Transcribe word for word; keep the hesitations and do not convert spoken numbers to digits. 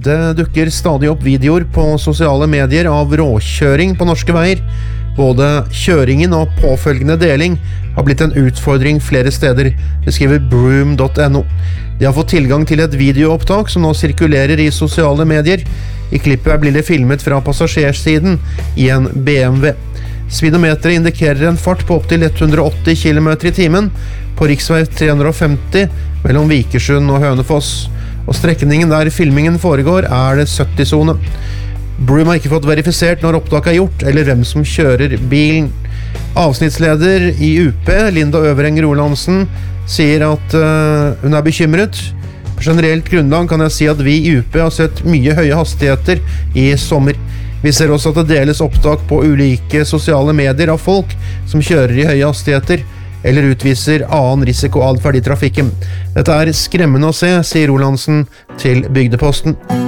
Det dukker stadig opp videoer på sosiale medier av råkjøring på norske veier. Både kjøringen og påfølgende deling har blitt en utfordring flere steder, beskriver broom punktum no. De har fått tilgang til et videoopptak som nå sirkulerer i sosiale medier. I klippet blir det filmet fra passasjersiden i en B M W. Speedometeret indikerer en fart på opptil hundre og åtti kilometer i timen på riksvei tre hundre og femti mellom Vikersund og Hønefoss. Og strekningen der filmingen foregår er det sytti-sone. Broom har ikke fått verifisert når opptaket er gjort, eller hvem som kjører bilen. Avsnittsleder i U P, Linda Øvereng Rolandsen, sier at uh, hun er bekymret. På generelt grunnlag kan jeg si at vi i U P har sett mye høye hastigheter i sommer. Vi ser også at det deles opptak på ulike sosiale medier av folk som kjører i høye hastigheter, eller utviser annen risikoadferd i trafikken. Dette er skremmende å se, sier Rolandsen til Bygdeposten.